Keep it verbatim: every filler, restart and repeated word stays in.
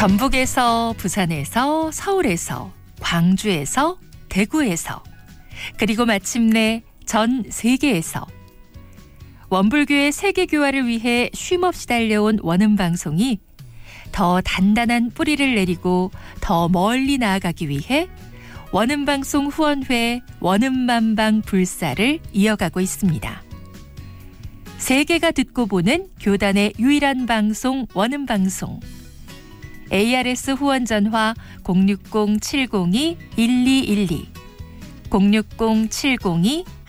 전북에서, 부산에서, 서울에서, 광주에서, 대구에서, 그리고 마침내 전 세계에서 원불교의 세계교화를 위해 쉼없이 달려온 원음방송이 더 단단한 뿌리를 내리고 더 멀리 나아가기 위해 원음방송 후원회 원음만방 불사를 이어가고 있습니다. 세계가 듣고 보는 교단의 유일한 방송 원음방송. 에이알에스 후원 전화 공육공 칠공이 일이일이 공육공 칠공이